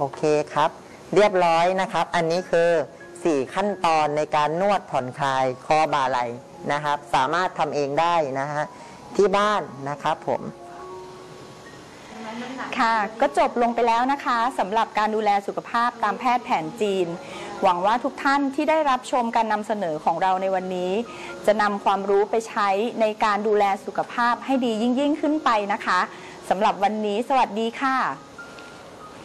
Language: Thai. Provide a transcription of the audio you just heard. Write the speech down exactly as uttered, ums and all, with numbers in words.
โอเคครับเรียบร้อยนะครับอันนี้คือสี่ขั้นตอนในการนวดผ่อนคลายคอบ่าไหล่นะครับสามารถทำเองได้นะฮะที่บ้านนะครับผมค่ะก็จบลงไปแล้วนะคะสำหรับการดูแลสุขภาพตามแพทย์แผนจีนหวังว่าทุกท่านที่ได้รับชมการนำเสนอของเราในวันนี้จะนำความรู้ไปใช้ในการดูแลสุขภาพให้ดียิ่งยิ่งขึ้นไปนะคะสำหรับวันนี้สวัสดีค่ะ